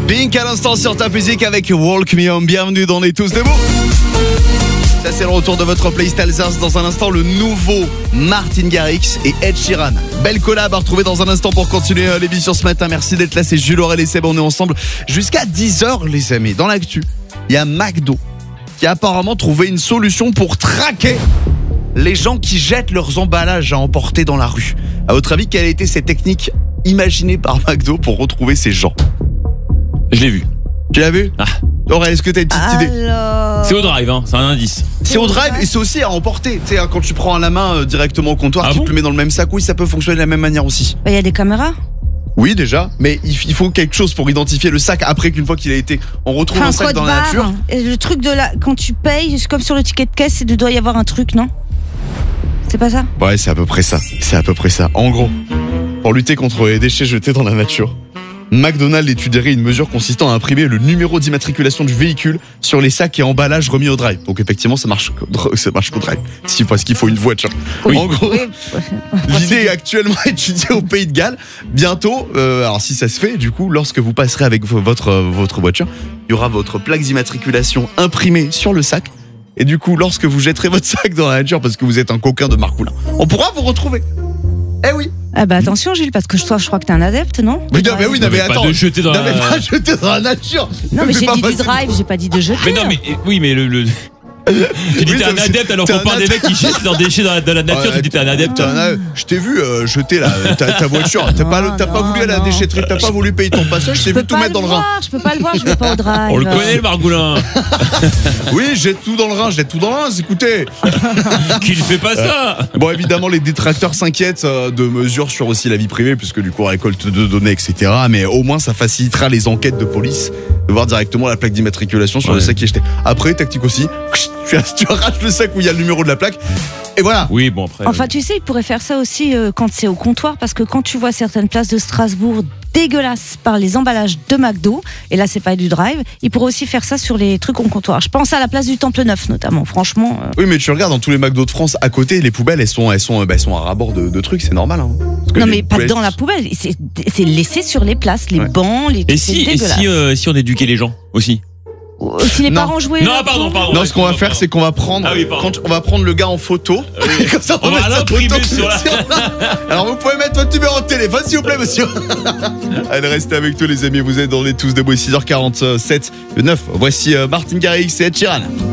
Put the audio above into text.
Pink à l'instant sur ta musique avec Walk Me Home. Bienvenue dans les tous debout. Ça c'est le retour de votre playlist Alsace. Dans un instant le nouveau Martin Garrix et Ed Sheeran. Belle collab à retrouver dans un instant pour continuer l'émission ce matin. Merci d'être là, c'est Jules, Aurel et Seb. On est ensemble jusqu'à 10h les amis. Dans l'actu, il y a McDo qui a apparemment trouvé une solution pour traquer les gens qui jettent leurs emballages à emporter dans la rue. À votre avis, quelle a été cette technique imaginée par McDo pour retrouver ces gens? Je l'ai vu. Tu l'as vu? Aurel, est-ce que t'as une petite idée? C'est au drive, hein, c'est un indice. C'est au drive et c'est aussi à emporter. Tu sais, quand tu prends à la main directement au comptoir, tu te le mets dans le même sac, oui, ça peut fonctionner de la même manière aussi. Il y a des caméras? Oui, déjà, mais il faut quelque chose pour identifier le sac après qu'une fois qu'il a été. On retrouve un sac dans la nature. Et le truc de la. Quand tu payes, c'est comme sur le ticket de caisse, il doit y avoir un truc, non? C'est pas ça? Ouais, c'est à peu près ça. C'est à peu près ça. En gros, pour lutter contre les déchets jetés dans la nature, McDonald's étudierait une mesure consistant à imprimer le numéro d'immatriculation du véhicule sur les sacs et emballages remis au drive. Donc effectivement, ça marche qu'au drive. Si, parce qu'il faut une voiture. Oui. En gros, l'idée est actuellement étudiée au Pays de Galles. Bientôt, alors si ça se fait, du coup, lorsque vous passerez avec votre voiture, il y aura votre plaque d'immatriculation imprimée sur le sac. Et du coup, lorsque vous jetterez votre sac dans la nature parce que vous êtes un coquin de Marcoulin, on pourra vous retrouver. Eh oui. Ah bah attention Gilles, parce que je crois que t'es un adepte, non? Mais non, mais oui, non, mais attends. Pas de jeter dans la... pas jeter dans la nature. Non, mais j'ai dit du drive, j'ai pas dit de jeter. Mais non, mais oui, mais le... Tu dis t'es un adepte alors qu'on parle des mecs qui jettent leurs déchets dans la nature, tu dis t'es un adepte. Je t'ai vu jeter ta voiture, t'as pas voulu aller à la déchetterie, t'as pas voulu payer ton passage, j'ai vu tout mettre dans le Rhin. Je peux pas le voir, je vais pas au drive. On le connaît le Margoulin. Oui, jette tout dans le Rhin, écoutez. Qui ne fait pas ça? Bon, évidemment, les détracteurs s'inquiètent de mesures sur aussi la vie privée, puisque du coup, récolte de données, etc. Mais au moins, ça facilitera les enquêtes de police de voir directement la plaque d'immatriculation sur le sac qui est jeté. Après, tactique aussi, tu arraches le sac où il y a le numéro de la plaque. Et voilà. Oui, bon après. Enfin, tu sais, il pourrait faire ça aussi quand c'est au comptoir, parce que quand tu vois certaines places de Strasbourg dégueulasses par les emballages de McDo, et là c'est pas du drive, il pourrait aussi faire ça sur les trucs au comptoir. Je pense à la place du Temple Neuf notamment, franchement. Oui, mais tu regardes dans tous les McDo de France, à côté, les poubelles, elles sont à rabord de trucs, c'est normal. Hein. Non, mais pas dans la poubelle, c'est laissé sur les places, les bancs, les trucs. Et si on éduquait les gens aussi? Si les parents jouaient. Non, pardon. Non, ce qu'on va faire, c'est qu'on va prendre, on va prendre le gars en photo. Comme ça, on va l'imprimer sur la. Alors, vous pouvez mettre votre numéro de téléphone, s'il vous plaît, monsieur. Allez, restez avec nous, les amis. Vous êtes dans les tous debout, 6h47, le 9. Voici Martin Garrix et Ed Sheeran.